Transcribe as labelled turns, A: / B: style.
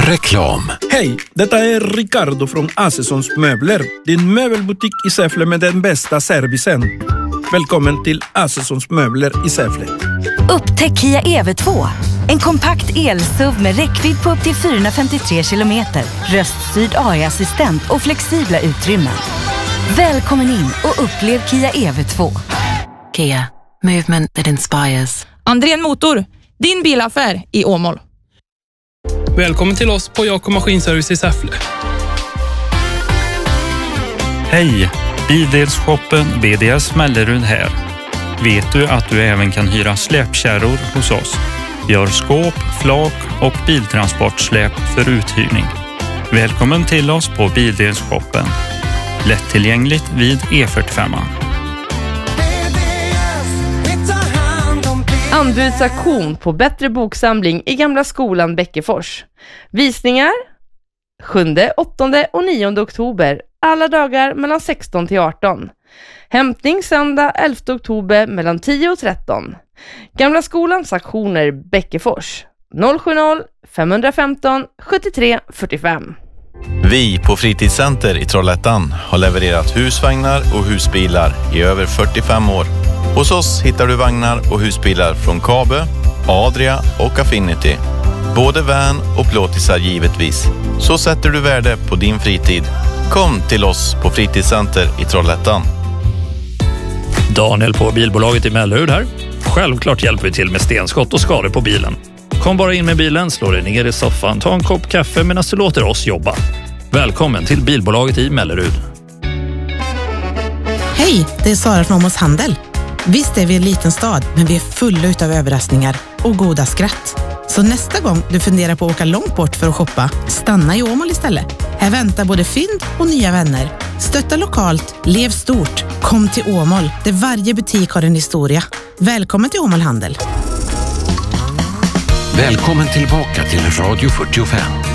A: Reklam.
B: Hej, detta är Ricardo från Assessons möbler. Din möbelbutik i Säffle med den bästa servicen. Välkommen till Assessons möbler i Säffle.
C: Upptäck Kia EV2. En kompakt el-SUV med räckvidd på upp till 453 kilometer. Röststyrd AI-assistent och flexibla utrymmen. Välkommen in och upplev Kia EV2.
D: Kia. Movement that inspires.
E: Andrén Motor. Din bilaffär i Åmål.
F: Välkommen till oss på Jakob Maskinservice i Säffle.
G: Hej! Bildelshoppen BDS Mellerud här. Vet du att du även kan hyra släpkärror hos oss? Vi har skåp, flak och biltransportsläp för uthyrning. Välkommen till oss på Bildelshoppen. Lättillgängligt vid E45.
H: Anbudsaktion på Bättre boksamling i Gamla skolan Bäckefors. Visningar 7, 8 och 9 oktober. Alla dagar mellan 16 till 18. Hämtning söndag 11 oktober mellan 10 och 13. Gamla skolans aktioner Bäckefors 070-515 73 45.
I: Vi på Fritidscenter i Trollhättan har levererat husvagnar och husbilar i över 45 år. Hos oss hittar du vagnar och husbilar från Kabe, Adria och Affinity. Både van och plåtisar givetvis. Så sätter du värde på din fritid. Kom till oss på Fritidscenter i Trollhättan.
J: Daniel på bilbolaget i Mellerud här. Självklart hjälper vi till med stenskott och skador på bilen. Kom bara in med bilen, slå dig ner i soffan, ta en kopp kaffe medan du låter oss jobba. Välkommen till bilbolaget i Mellerud.
K: Hej, det är Sara från Åmåls Handel. Visst är vi en liten stad, men vi är fulla utav överraskningar och goda skratt. Så nästa gång du funderar på att åka långt bort för att shoppa, stanna i Åmål istället. Här väntar både fynd och nya vänner. Stötta lokalt, lev stort. Kom till Åmål, där varje butik har en historia. Välkommen till Åmål Handel.
A: Välkommen tillbaka till Radio 45.